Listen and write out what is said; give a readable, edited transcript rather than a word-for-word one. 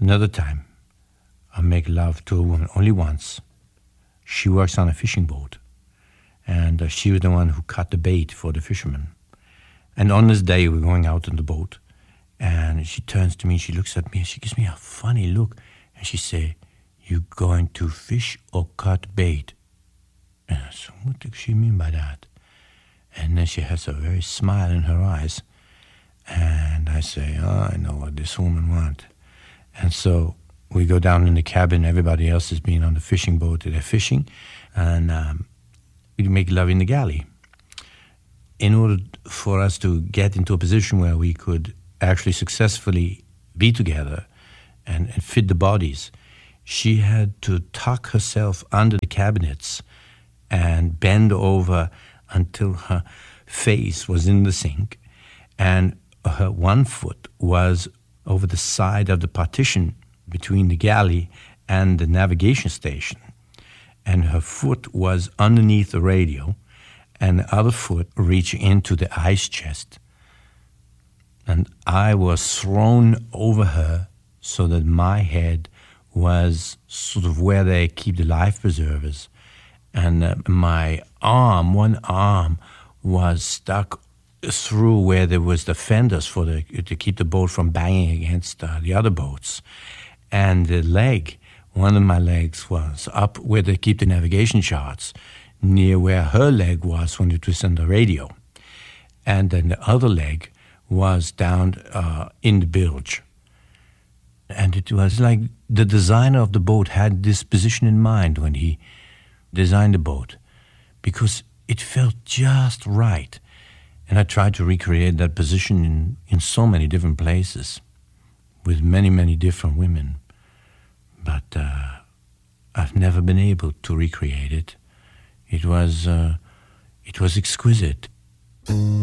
Another time, I make love to a woman only once. She works on a fishing boat, and she was the one who cut the bait for the fishermen. And on this day, we're going out on the boat, and she turns to me, she looks at me, and she gives me a funny look, and she say, "You going to fish or cut bait?" And I said, what does she mean by that? And then she has a very smile in her eyes, and I say, "Oh, I know what this woman wants." And so we go down in the cabin, everybody else is being on the fishing boat, they're fishing, and we make love in the galley. In order for us to get into a position where we could actually successfully be together and fit the bodies, she had to tuck herself under the cabinets and bend over until her face was in the sink, and her one foot was over the side of the partition between the galley and the navigation station, and her foot was underneath the radio, and the other foot reached into the ice chest. And I was thrown over her so that my head was sort of where they keep the life preservers, and my arm, one arm, was stuck through where there was the fenders for to keep the boat from banging against the other boats. And the leg, one of my legs was up where they keep the navigation charts, near where her leg was when it was on the radio. And then the other leg was down in the bilge. And it was like the designer of the boat had this position in mind when he designed the boat, because it felt just right. And I tried to recreate that position in so many different places with many, many different women. But I've never been able to recreate it. It was exquisite.